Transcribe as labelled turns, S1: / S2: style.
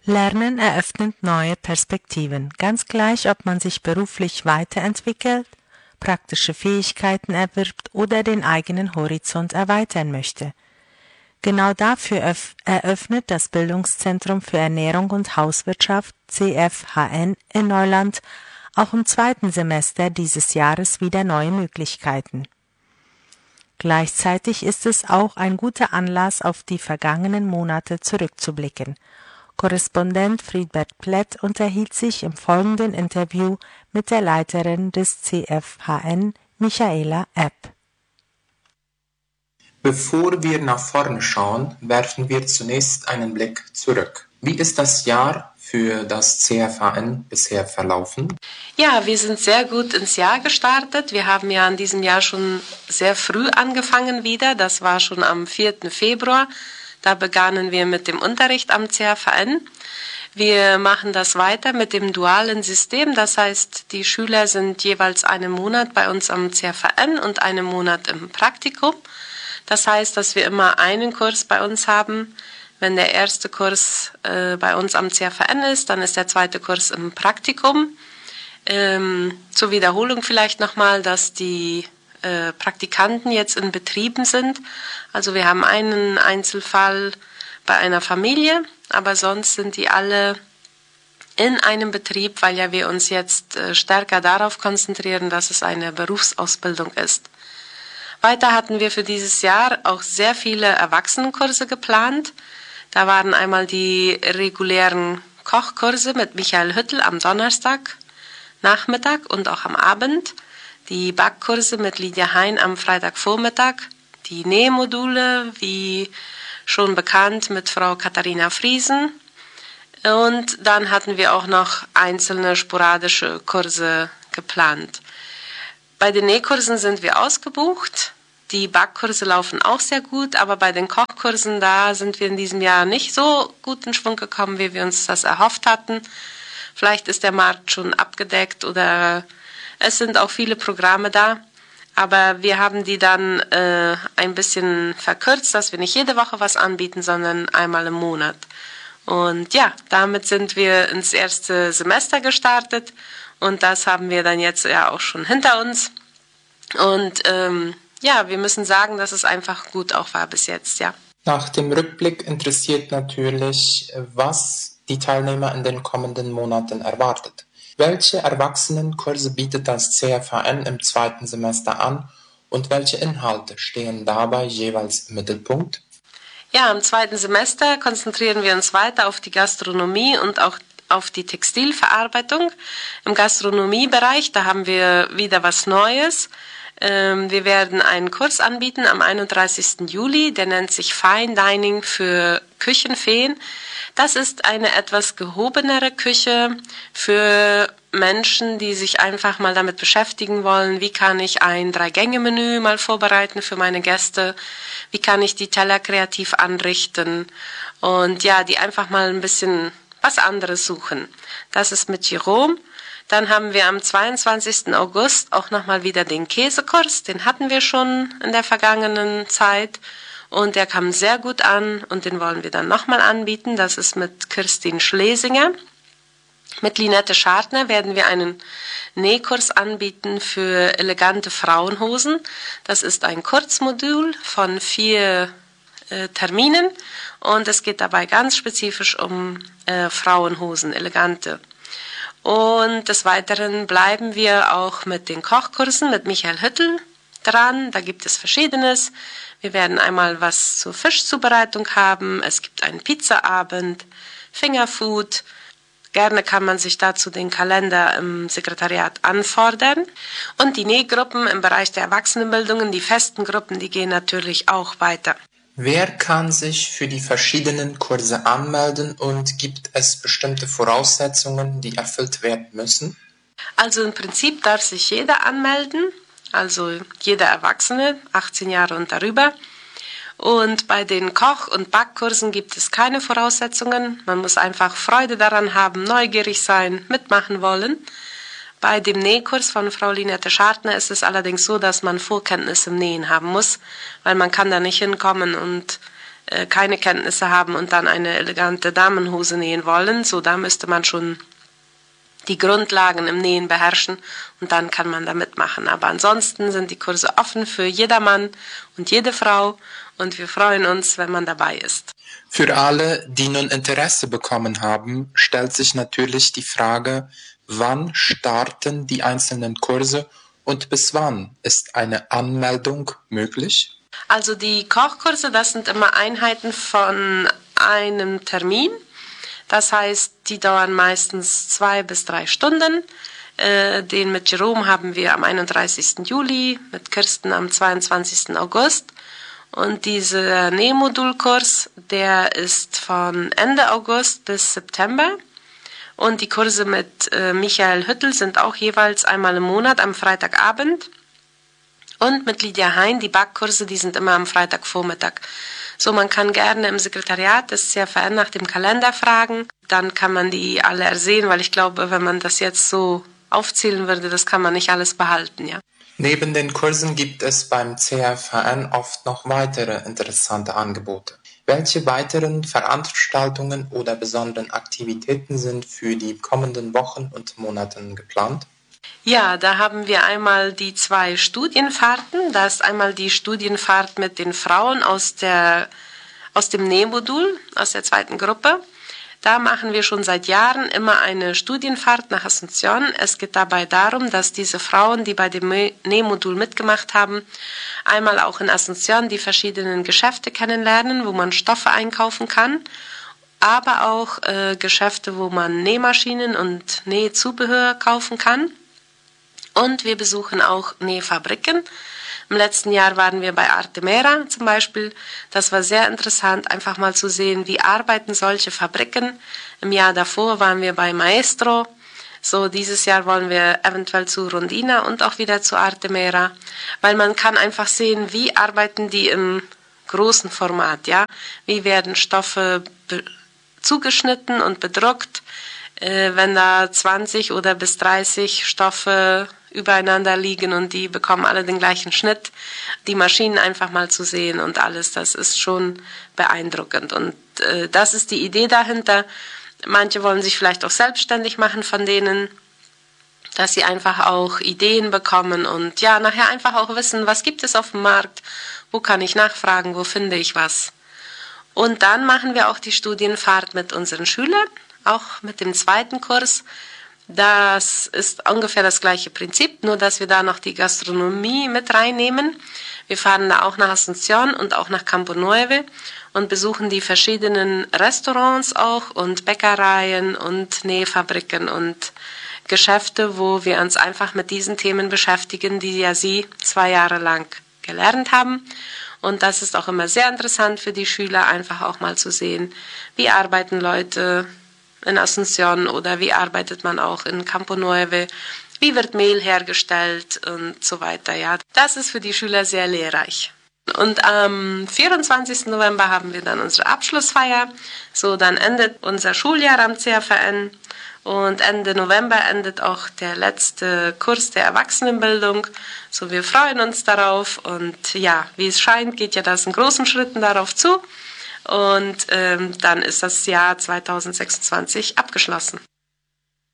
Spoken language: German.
S1: Lernen eröffnet neue Perspektiven, ganz gleich, ob man sich beruflich weiterentwickelt, praktische Fähigkeiten erwirbt oder den eigenen Horizont erweitern möchte. Genau dafür eröffnet das Bildungszentrum für Ernährung und Hauswirtschaft CFHN in Neuland auch im zweiten Semester dieses Jahres wieder neue Möglichkeiten. Gleichzeitig ist es auch ein guter Anlass, auf die vergangenen Monate zurückzublicken. Korrespondent Friedbert Plett unterhielt sich im folgenden Interview mit der Leiterin des CFHN, Michaela Epp.
S2: Bevor wir nach vorne schauen, werfen wir zunächst einen Blick zurück. Wie ist das Jahr für das CFHN bisher verlaufen?
S3: Ja, wir sind sehr gut ins Jahr gestartet. Wir haben ja in diesem Jahr schon sehr früh angefangen wieder. Das war schon am 4. Februar. Da begannen wir mit dem Unterricht am CFHN. Wir machen das weiter mit dem dualen System. Das heißt, die Schüler sind jeweils einen Monat bei uns am CFHN und einen Monat im Praktikum. Das heißt, dass wir immer einen Kurs bei uns haben. Wenn der erste Kurs bei uns am CFHN ist, dann ist der zweite Kurs im Praktikum. Zur Wiederholung vielleicht nochmal, dass die Praktikanten jetzt in Betrieben sind. Also wir haben einen Einzelfall bei einer Familie, aber sonst sind die alle in einem Betrieb, weil ja wir uns jetzt stärker darauf konzentrieren, dass es eine Berufsausbildung ist. Weiter hatten wir für dieses Jahr auch sehr viele Erwachsenenkurse geplant. Da waren einmal die regulären Kochkurse mit Michael Hüttel am Donnerstag, Nachmittag und auch am Abend. Die Backkurse mit Lydia Hein am Freitagvormittag. Die Nähmodule, wie schon bekannt, mit Frau Katharina Friesen. Und dann hatten wir auch noch einzelne sporadische Kurse geplant. Bei den Nähkursen sind wir ausgebucht. Die Backkurse laufen auch sehr gut, aber bei den Kochkursen, da sind wir in diesem Jahr nicht so gut in Schwung gekommen, wie wir uns das erhofft hatten. Vielleicht ist der Markt schon abgedeckt oder es sind auch viele Programme da. Aber wir haben die dann ein bisschen verkürzt, dass wir nicht jede Woche was anbieten, sondern einmal im Monat. Und ja, damit sind wir ins erste Semester gestartet und das haben wir dann jetzt ja auch schon hinter uns. Und ja, wir müssen sagen, dass es einfach gut auch war bis jetzt, ja.
S2: Nach dem Rückblick interessiert natürlich, was die Teilnehmer in den kommenden Monaten erwartet. Welche Erwachsenenkurse bietet das CFHN im zweiten Semester an und welche Inhalte stehen dabei jeweils im Mittelpunkt?
S3: Ja, im zweiten Semester konzentrieren wir uns weiter auf die Gastronomie und auch auf die Textilverarbeitung. Im Gastronomiebereich, da haben wir wieder was Neues. Wir werden einen Kurs anbieten am 31. Juli, der nennt sich Fine Dining für Küchenfeen. Das ist eine etwas gehobenere Küche für Menschen, die sich einfach mal damit beschäftigen wollen, wie kann ich ein 3-Gänge-Menü mal vorbereiten für meine Gäste, wie kann ich die Teller kreativ anrichten und ja, die einfach mal ein bisschen was anderes suchen. Das ist mit Jerome. Dann haben wir am 22. August auch nochmal wieder den Käsekurs, den hatten wir schon in der vergangenen Zeit. Und der kam sehr gut an und den wollen wir dann nochmal anbieten. Das ist mit Kirstin Schlesinger. Mit Linette Schartner werden wir einen Nähkurs anbieten für elegante Frauenhosen. Das ist ein Kurzmodul von 4 Terminen und es geht dabei ganz spezifisch um Frauenhosen, elegante. Und des Weiteren bleiben wir auch mit den Kochkursen mit Michael Hüttel dran. Da gibt es Verschiedenes. Wir werden einmal was zur Fischzubereitung haben. Es gibt einen Pizzaabend, Fingerfood. Gerne kann man sich dazu den Kalender im Sekretariat anfordern. Und die Nähgruppen im Bereich der Erwachsenenbildungen, die festen Gruppen, die gehen natürlich auch weiter.
S2: Wer kann sich für die verschiedenen Kurse anmelden und gibt es bestimmte Voraussetzungen, die erfüllt werden müssen?
S3: Also im Prinzip darf sich jeder anmelden, also jeder Erwachsene, 18 Jahre und darüber. Und bei den Koch- und Backkursen gibt es keine Voraussetzungen. Man muss einfach Freude daran haben, neugierig sein, mitmachen wollen. Bei dem Nähkurs von Frau Linette Schartner ist es allerdings so, dass man Vorkenntnisse im Nähen haben muss, weil man kann da nicht hinkommen und keine Kenntnisse haben und dann eine elegante Damenhose nähen wollen. So, da müsste man schon die Grundlagen im Nähen beherrschen und dann kann man da mitmachen. Aber ansonsten sind die Kurse offen für jedermann und jede Frau und wir freuen uns, wenn man dabei ist.
S2: Für alle, die nun Interesse bekommen haben, stellt sich natürlich die Frage, wann starten die einzelnen Kurse und bis wann ist eine Anmeldung möglich?
S3: Also die Kochkurse, das sind immer Einheiten von einem Termin. Das heißt, die dauern meistens 2 bis 3 Stunden. Den mit Jerome haben wir am 31. Juli, mit Kirsten am 22. August. Und dieser Nähmodulkurs, der ist von Ende August bis September. Und die Kurse mit Michael Hüttel sind auch jeweils einmal im Monat am Freitagabend. Und mit Lydia Hein, die Backkurse, die sind immer am Freitagvormittag. So, man kann gerne im Sekretariat des CFN nach dem Kalender fragen. Dann kann man die alle ersehen, weil ich glaube, wenn man das jetzt so aufzählen würde, das kann man nicht alles behalten, ja.
S2: Neben den Kursen gibt es beim CFN oft noch weitere interessante Angebote. Welche weiteren Veranstaltungen oder besonderen Aktivitäten sind für die kommenden Wochen und Monaten geplant?
S3: Ja, da haben wir einmal die 2 Studienfahrten. Da ist einmal die Studienfahrt mit den Frauen aus dem Nähmodul, aus der 2. Gruppe. Da machen wir schon seit Jahren immer eine Studienfahrt nach Asunción. Es geht dabei darum, dass diese Frauen, die bei dem Nähmodul mitgemacht haben, einmal auch in Asunción die verschiedenen Geschäfte kennenlernen, wo man Stoffe einkaufen kann, aber auch Geschäfte, wo man Nähmaschinen und Nähzubehör kaufen kann. Und wir besuchen auch Nähfabriken. Im letzten Jahr waren wir bei Artemera zum Beispiel. Das war sehr interessant, einfach mal zu sehen, wie arbeiten solche Fabriken. Im Jahr davor waren wir bei Maestro. So, dieses Jahr wollen wir eventuell zu Rondina und auch wieder zu Artemera, weil man kann einfach sehen, wie arbeiten die im großen Format, ja? Wie werden Stoffe zugeschnitten und bedruckt, wenn da 20 oder bis 30 Stoffe übereinander liegen und die bekommen alle den gleichen Schnitt, die Maschinen einfach mal zu sehen und alles, das ist schon beeindruckend. Und das ist die Idee dahinter. Manche wollen sich vielleicht auch selbstständig machen von denen, dass sie einfach auch Ideen bekommen und ja, nachher einfach auch wissen, was gibt es auf dem Markt, wo kann ich nachfragen, wo finde ich was. Und dann machen wir auch die Studienfahrt mit unseren Schülern, auch mit dem 2. Kurs. Das ist ungefähr das gleiche Prinzip, nur dass wir da noch die Gastronomie mit reinnehmen. Wir fahren da auch nach Asunción und auch nach Campo Nueve und besuchen die verschiedenen Restaurants auch und Bäckereien und Nähfabriken und Geschäfte, wo wir uns einfach mit diesen Themen beschäftigen, die ja Sie 2 Jahre lang gelernt haben. Und das ist auch immer sehr interessant für die Schüler, einfach auch mal zu sehen, wie arbeiten Leute in Asunción oder wie arbeitet man auch in Campo Nueve, wie wird Mehl hergestellt und so weiter. Ja, das ist für die Schüler sehr lehrreich. Und am 24. November haben wir dann unsere Abschlussfeier. So, dann endet unser Schuljahr am CFN und Ende November endet auch der letzte Kurs der Erwachsenenbildung. So, wir freuen uns darauf und ja, wie es scheint, geht ja das in großen Schritten darauf zu. Und dann ist das Jahr 2026 abgeschlossen.